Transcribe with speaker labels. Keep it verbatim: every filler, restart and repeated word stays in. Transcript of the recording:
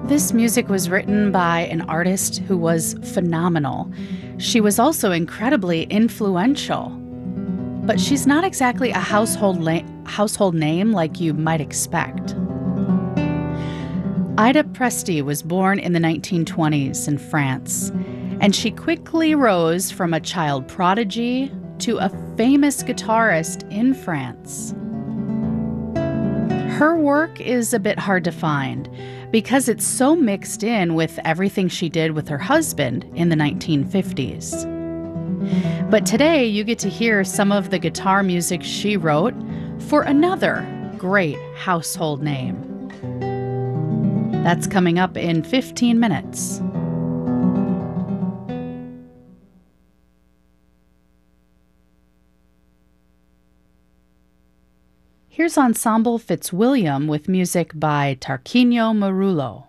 Speaker 1: This music was written by an artist who was phenomenal. She was also incredibly influential. But she's not exactly a household, la- household name like you might expect. Ida Presti was born in the nineteen twenties in France, and she quickly rose from a child prodigy to a famous guitarist in France. Her work is a bit hard to find because it's so mixed in with everything she did with her husband in the nineteen fifties. But today you get to hear some of the guitar music she wrote for another great household name. That's coming up in fifteen minutes. Here's Ensemble Fitzwilliam with music by Tarquinio Marullo.